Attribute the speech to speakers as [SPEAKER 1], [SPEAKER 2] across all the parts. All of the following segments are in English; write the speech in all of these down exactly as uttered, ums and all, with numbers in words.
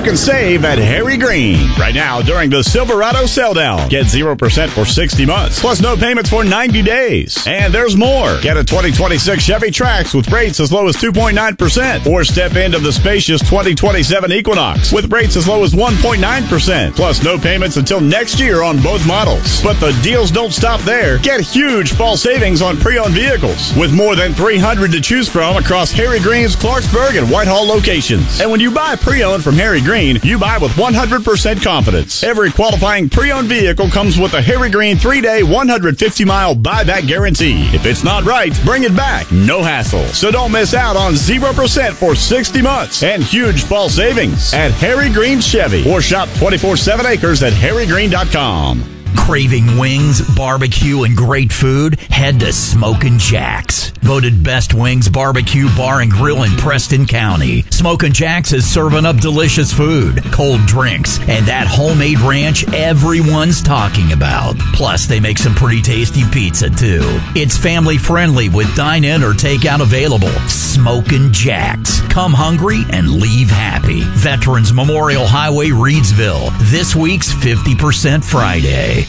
[SPEAKER 1] can save at Harry Green. Right now, during the Silverado sell-down, get zero percent for sixty months, plus no payments for ninety days. And there's more. Get a twenty twenty-six Chevy Trax with rates as low as two point nine percent, or step into the spacious twenty twenty-seven Equinox with rates as low as one point nine percent, plus no payments until next year on both models. But the deals don't stop there. Get huge fall savings on pre-owned vehicles with more than three hundred to choose from across Harry Green's Clarksburg and Whitehall locations. And when you buy pre-owned from Harry Green, you buy with one hundred percent confidence. Every qualifying pre-owned vehicle comes with a Harry Green three-day, one hundred fifty mile buyback guarantee. If it's not right, bring it back. No hassle. So don't miss out on zero percent for sixty months and huge fall savings at Harry Green Chevy, or shop twenty-four seven acres at harry green dot com.
[SPEAKER 2] Craving wings, barbecue, and great food? Head to Smokin' Jack's. Voted best wings, barbecue, bar, and grill in Preston County. Smokin' Jack's is serving up delicious food, cold drinks, and that homemade ranch everyone's talking about. Plus, they make some pretty tasty pizza, too. It's family friendly with dine-in or takeout available. Smokin' Jack's. Come hungry and leave happy. Veterans Memorial Highway, Reedsville. This week's fifty percent Friday.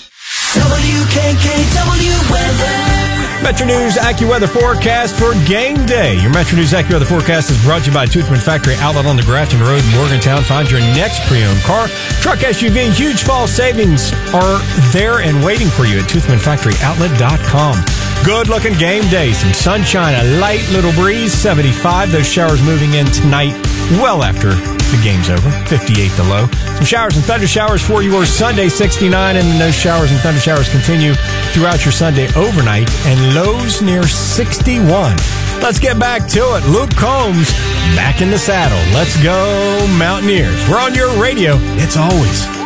[SPEAKER 3] W K K W weather.
[SPEAKER 4] Metro News AccuWeather forecast for game day. Your Metro News AccuWeather forecast is brought to you by Toothman Factory Outlet on the Grafton Road in Morgantown. Find your next pre-owned car, truck, S U V. Huge fall savings are there and waiting for you at toothman factory outlet dot com. Good looking game day. Some sunshine, a light little breeze, seventy-five. Those showers moving in tonight well after the game's over. fifty-eight the low. Some showers and thunder showers for your Sunday, sixty-nine, and those showers and thunder showers continue throughout your Sunday overnight, and lows near sixty-one. Let's get back to it. Luke Combs back in the saddle. Let's go Mountaineers. We're on your radio. It's always